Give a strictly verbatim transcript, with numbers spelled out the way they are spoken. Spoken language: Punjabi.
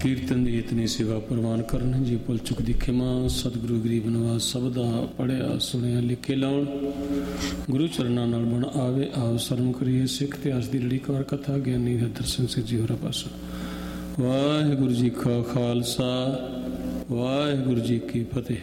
ਕੀਰਤਨ ਦੀ ਇਤਨੀ ਸੇਵਾ ਪ੍ਰਵਾਨ ਕਰਨ ਜੀ ਭੁੱਲ ਚੁੱਕ ਦੀ ਖਿਮਾ ਸਤਿਗੁਰੂ ਗਰੀਬ ਨਵਾਜ਼ ਸਭ ਦਾ ਪੜ੍ਹਿਆ ਸੁਣਿਆ ਲਿਖੇ ਲਾਉਣ ਗੁਰੂ ਚਰਨਾਂ ਨਾਲ ਬਣ ਆਵੇ ਆਓ ਸਰਮ ਕਰੀਏ ਸਿੱਖ ਇਤਿਹਾਸ ਦੀ ਲੜੀਕਾਰ ਕਥਾ ਗਿਆਨੀ ਦੇ ਦਰਸ਼ਨ ਸੇ ਜੀ ਹੋਰਾ ਪਾਸਾ। ਵਾਹਿਗੁਰੂ ਜੀ ਕਾ ਖਾਲਸਾ ਵਾਹਿਗੁਰੂ ਜੀ ਕੀ ਫਤਿਹ।